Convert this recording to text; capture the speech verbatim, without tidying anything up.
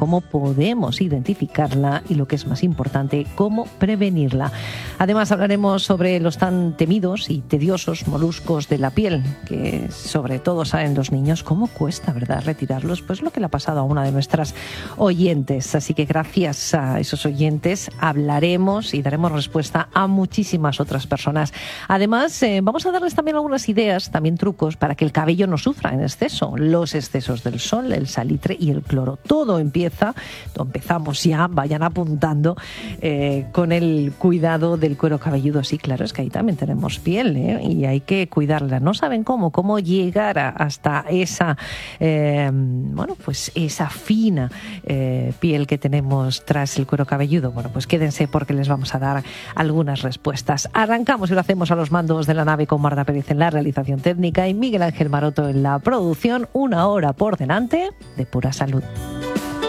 cómo podemos identificarla y, lo que es más importante, cómo prevenirla. Además, hablaremos sobre los tan temidos y tediosos moluscos de la piel, que sobre todo saben los niños cómo cuesta, ¿verdad?, retirarlos. Pues lo que le ha pasado a una de nuestras oyentes. Así que gracias a esos oyentes hablaremos y daremos respuesta a muchísimas otras personas. Además, eh, vamos a darles también algunas ideas, también trucos, para que el cabello no sufra en exceso. Los excesos del sol, el salitre y el cloro. Todo empieza, empezamos ya, vayan apuntando, eh, con el cuidado del cuero cabelludo. Sí, claro, es que ahí también tenemos piel, ¿eh? Y hay que cuidarla. No saben cómo, cómo llegar a, hasta esa, eh, bueno, pues esa fina eh, piel que tenemos tras el cuero cabelludo. Bueno, pues quédense porque les vamos a dar algunas respuestas. Arrancamos y lo hacemos a los mandos de la nave con Marta Pérez en la realización técnica y Miguel Ángel Maroto en la producción. Una hora por delante de pura salud.